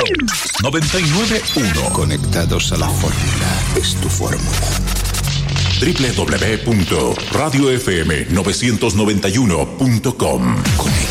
99.1. Conectados a la fórmula. Es tu fórmula. www.radiofm991.com. Conectados.